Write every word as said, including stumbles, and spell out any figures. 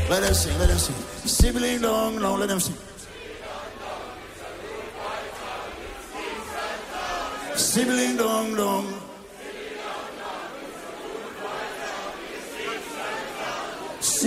Let them sing, let them sing. Sibling dong, dong, let them sing. Sibling dong, dong.